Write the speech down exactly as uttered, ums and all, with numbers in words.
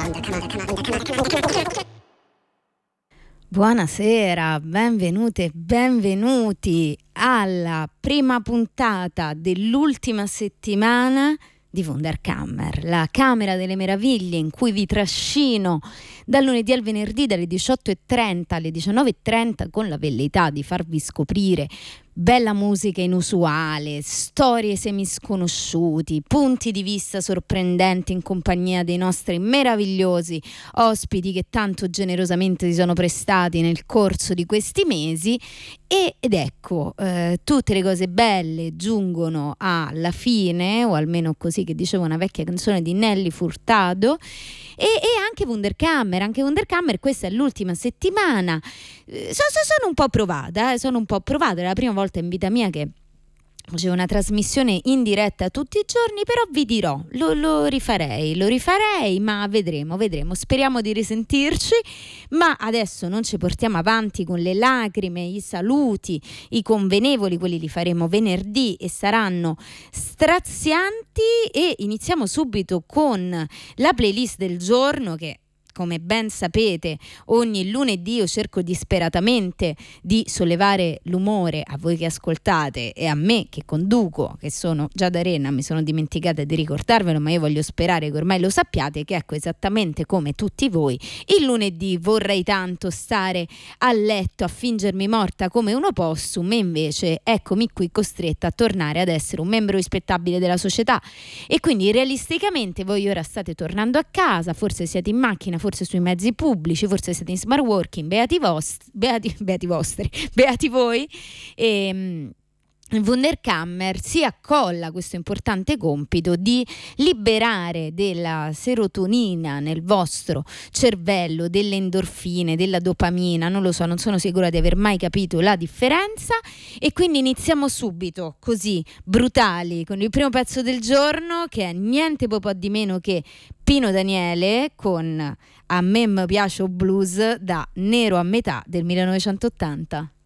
Buonasera, benvenute e benvenuti alla prima puntata dell'ultima settimana di Wunderkammer, la Camera delle Meraviglie in cui vi trascino dal lunedì al venerdì dalle diciotto e trenta alle diciannove e trenta con la velleità di farvi scoprire bella musica inusuale, storie semisconosciuti, punti di vista sorprendenti in compagnia dei nostri meravigliosi ospiti che tanto generosamente si sono prestati nel corso di questi mesi. E, ed ecco, eh, tutte le cose belle giungono alla fine, o almeno così che diceva una vecchia canzone di Nelly Furtado, e, e anche Wunderkammer, anche Wunderkammer, questa è l'ultima settimana. Eh, so, so, sono un po' provata, eh, sono un po' provata, è la prima volta in vita mia che facevo una trasmissione in diretta tutti i giorni, però vi dirò, lo, lo rifarei, lo rifarei, ma vedremo, vedremo, speriamo di risentirci, ma adesso non ci portiamo avanti con le lacrime, i saluti, i convenevoli, quelli li faremo venerdì e saranno strazianti, e iniziamo subito con la playlist del giorno che, come ben sapete, ogni lunedì io cerco disperatamente di sollevare l'umore a voi che ascoltate e a me che conduco, che sono Giada Renna. Mi sono dimenticata di ricordarvelo, ma io voglio sperare che ormai lo sappiate, che ecco, esattamente come tutti voi, il lunedì vorrei tanto stare a letto a fingermi morta come un opossum, e invece eccomi qui costretta a tornare ad essere un membro rispettabile della società. E quindi realisticamente voi ora state tornando a casa, forse siete in macchina, forse sui mezzi pubblici, forse siete in smart working, beati vostri, beati, beati vostri, beati voi. E Wunderkammer si accolla questo importante compito di liberare della serotonina nel vostro cervello, delle endorfine, della dopamina, non lo so, non sono sicura di aver mai capito la differenza, e quindi iniziamo subito così brutali con il primo pezzo del giorno, che è niente po' di meno che Pino Daniele con A me mi piace o blues, da Nero a metà del millenovecentottanta.